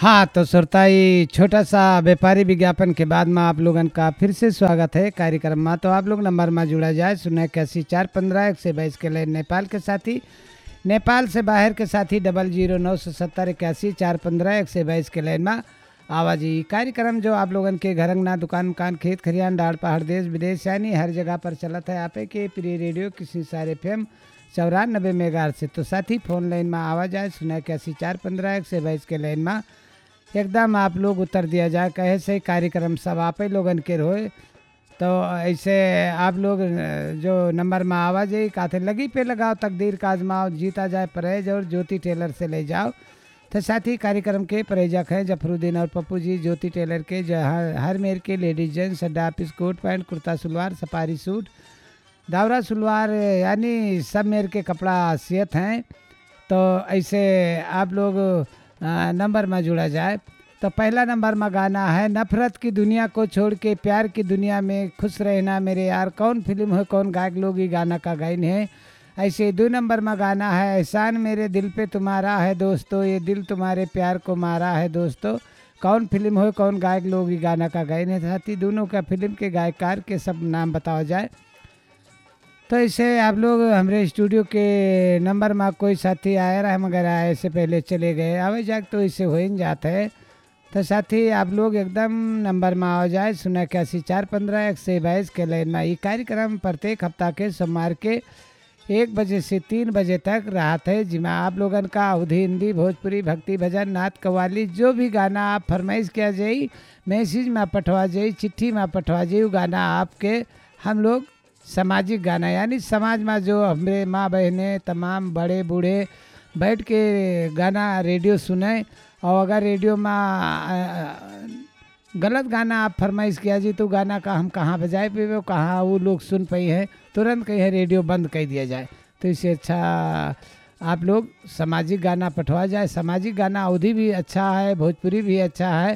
हाँ तो श्रोता ये छोटा सा व्यापारी विज्ञापन के बाद में आप लोगन का फिर से स्वागत है कार्यक्रम में। तो आप लोग नंबर में जुड़ा जाए 081-415-122 के लिए नेपाल के साथी, नेपाल से बाहर के साथी 00-970-81-415-122 के लाइन में आवाज़। कार्यक्रम जो आप लोगन के घर अंगना दुकान मकान खेत खरियान डाड़ पहाड़ देश विदेश यानी हर जगह पर चलत है आपे के प्रिय रेडियो किसी सारे फेम 94 मेगाहर्ट्ज से। तो साथी फोन लाइन में आवाज़ आए 081-415-122 के लाइन में एकदम आप लोग उत्तर दिया जाए कहे से कार्यक्रम सब आप ही लोगन के रोए। तो ऐसे आप लोग जो नंबर में आवाज़ है कहते लगी पे लगाओ तकदीर का आजमाओ जीता जाए परहेज और ज्योति टेलर से ले जाओ। तो साथी कार्यक्रम के प्रायोजक हैं जफरुद्दीन और पप्पू जी ज्योति टेलर के, जो हर मेर के लेडीज जेंट्स अड्डा पीस कोट pant kurta salwar safari suit दावरा सलवार यानी सब मेर के कपड़ा सियत हैं। तो ऐसे आप लोग नंबर में जुड़ा जाए। तो पहला नंबर में गाना है नफरत की दुनिया को छोड़ के प्यार की दुनिया में खुश रहना मेरे यार। कौन फिल्म है कौन गायक लोग ये गाना का गायन है। ऐसे 2 नंबर में गाना है एहसान मेरे दिल पे तुम्हारा है दोस्तों, ये दिल तुम्हारे प्यार को मारा है दोस्तों। कौन फिल्म हो कौन गायक लोग ये गाना का गायन है। साथी दोनों का फिल्म के गायकार के सब नाम बताया जाए। तो ऐसे आप लोग हमारे स्टूडियो के नंबर में कोई साथी आया रहा मगर आए से पहले चले गए आवे जाए तो इससे हो ही जाता है। तो साथी आप लोग एकदम नंबर में आ जाए 081-415-122 के लाइन में। ये कार्यक्रम प्रत्येक हफ्ता के सोमवार के 1 बजे से 3 बजे तक रहता है, जिसमें आप लोगन का अवधी हिंदी भोजपुरी भक्ति भजन नाथ कव्वाली जो भी गाना आप फरमाइश किया जाए मैसेज में पठवा जाए चिट्ठी में पठवा जाए। वो गाना आपके हम लोग सामाजिक गाना यानी समाज में जो हमारे माँ बहनें तमाम बड़े बूढ़े बैठ के गाना रेडियो सुने और अगर रेडियो में गलत गाना आप फरमाइश किया जी तो गाना का हम कहाँ बजाए पे वो कहाँ वो लोग सुन पाई है तुरंत कहीं रेडियो बंद कर दिया जाए। तो इससे अच्छा आप लोग सामाजिक गाना पठवा जाए। सामाजिक गाना अवधी भी अच्छा है भोजपुरी भी अच्छा है।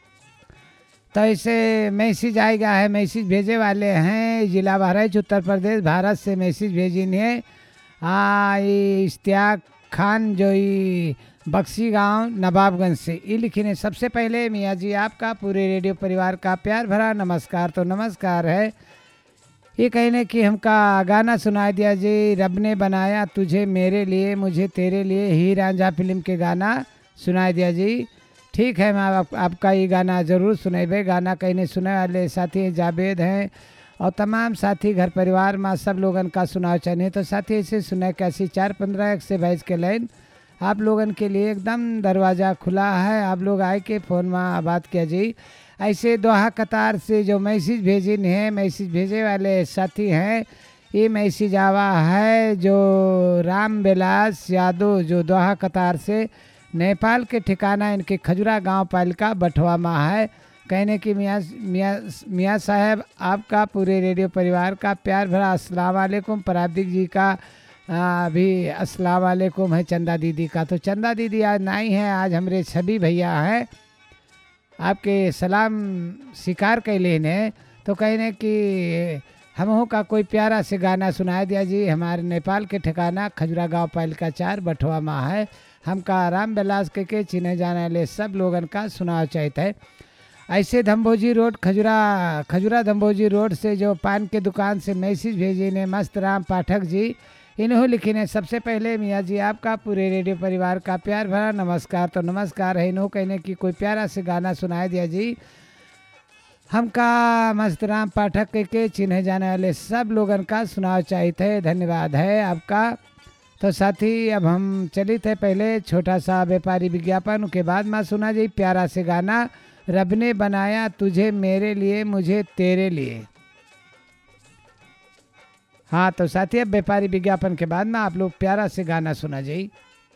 तो ऐसे मैसेज आएगा है मैसेज भेजे वाले हैं जिला बहराइच उत्तर प्रदेश भारत से मैसेज भेजिनी है। हाँ ये इश्तियाक खान जो बक्सी गांव नवाबगंज से ये लिखी सबसे पहले मियाँ जी आपका पूरे रेडियो परिवार का प्यार भरा नमस्कार। तो नमस्कार है। ये कहने कि हमका गाना सुना दिया जी रब ने बनाया तुझे मेरे लिए मुझे तेरे लिए ही रांझा फिल्म के गाना सुना दिया जी। ठीक है मैं आपका ये गाना ज़रूर सुनेबे। गाना कहने सुने वाले साथी जावेद हैं और तमाम साथी घर परिवार में सब लोगन का सुनाव चाहिए। तो साथी ऐसे सुना 81-415-122 के लाइन आप लोगन के लिए एकदम दरवाज़ा खुला है। आप लोग आए के फ़ोन में बात किया जी। ऐसे दोहा कतार से जो मैसेज भेजिन है मैसेज भेजे वाले साथी हैं ये मैसेज आवा है जो राम विलास यादव जो दोहा कतार से नेपाल के ठिकाना इनके खजुरा गांव पालिका बठवा में है। कहने की मियाँ साहब आपका पूरे रेडियो परिवार का प्यार भरा अस्सलाम वालेकुम। प्राब्दिक जी का भी अस्सलाम वालेकुम है। चंदा दीदी का तो चंदा दीदी आज नहीं है, आज हमारे सभी भैया हैं आपके सलाम शिकार के लेने। तो कहने कि हमों का कोई प्यारा से गाना सुना दिया जी। हमारे नेपाल के ठिकाना खजुरा गांव पालिका 4 बठवा में है। हमका राम विलास के चिन्हे जाने वाले सब लोगन का सुनाव चाहिए है। ऐसे धम्बोजी रोड खजुरा धम्बोजी रोड से जो पान के दुकान से मैसेज भेजी ने मस्त राम पाठक जी इन्हों लिखी ने सबसे पहले मियाँ जी आपका पूरे रेडियो परिवार का प्यार भरा नमस्कार। तो नमस्कार है। इन्हों कहने की कोई प्यारा से गाना सुनाया दिया जी। हमका मस्त राम पाठक के चिन्हे जाने वाले सब लोगन का सुनाव चाहिए थे। धन्यवाद है आपका। तो साथी अब हम चली थे पहले छोटा सा व्यापारी विज्ञापन के बाद में सुना जी प्यारा से गाना रब ने बनाया तुझे मेरे लिए मुझे तेरे लिए। हाँ तो साथी अब व्यापारी विज्ञापन के बाद में आप लोग प्यारा से गाना सुना जी।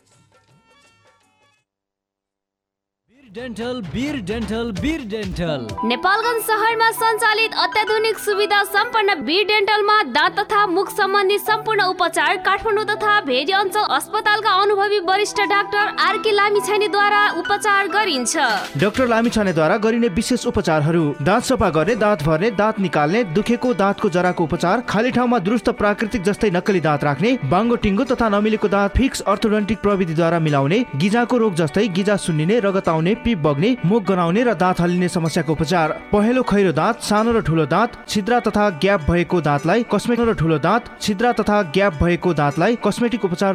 बीर डेन्टल नेपालगञ्ज शहरमा सञ्चालित अत्याधुनिक सुविधा सम्पन्न बीर डेन्टलमा दाँत तथा मुख सम्बन्धी सम्पूर्ण उपचार काठमाडौँ तथा भेरी अञ्चल अस्पतालका अनुभवी वरिष्ठ डाक्टर आरके लामिछानेद्वारा उपचार गरिन्छ। डाक्टर लामिछानेद्वारा गरिने विशेष उपचारहरू दाँत सफा गर्ने दाँत भर्ने दाँत निकाल्ने दुखेको दाँतको जराको उपचार खाली ठाउँमा दुरुस्त प्राकृतिक जस्तै नक्कली दाँत राख्ने बाङ्गो टिङ्गो तथा नमिलेको दाँत फिक्स अर्थोडोन्टिक प्रविधिद्वारा मिलाउने गिजाको रोग जस्तै गिजा सुन्निने रगत आउने पिप बग्ने, मुख गनाउने र दाँत हल्लिने समस्याको उपचार। पहेँलो खैरो दाँत, सानो र ठुलो दाँत, छिद्रा तथा ग्याप भएको दाँतलाई कस्मेटिक र ठुलो दाँत, छिद्रा तथा ग्याप भएको दाँतलाई कस्मेटिक उपचार